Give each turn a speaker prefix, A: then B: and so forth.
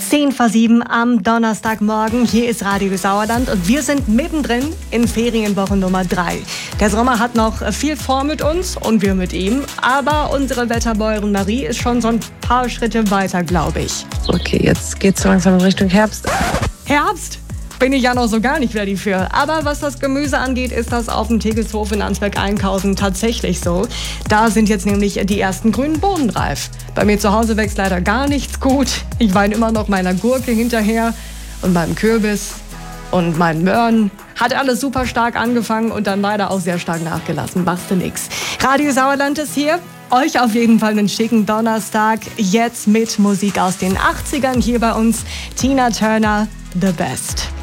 A: 10:07 am Donnerstagmorgen. Hier ist Radio Sauerland und wir sind mittendrin in Ferienwoche Nummer 3. Der Sommer hat noch viel vor mit uns und wir mit ihm. Aber unsere Wetterbäuerin Marie ist schon so ein paar Schritte weiter, glaube ich.
B: Okay, jetzt geht's so langsam in Richtung Herbst.
A: Herbst? Bin ich ja noch so gar nicht ready für. Aber was das Gemüse angeht, ist das auf dem Tegelshof in Ansberg-Einkhausen tatsächlich so. Da sind jetzt nämlich die ersten grünen Bohnen reif. Bei mir zu Hause wächst leider gar nichts gut. Ich weine immer noch meiner Gurke hinterher und meinem Kürbis und meinen Möhren. Hat alles super stark angefangen und dann leider auch sehr stark nachgelassen. Machte nix. Radio Sauerland ist hier. Euch auf jeden Fall einen schicken Donnerstag. Jetzt mit Musik aus den 80ern hier bei uns. Tina Turner, The Best.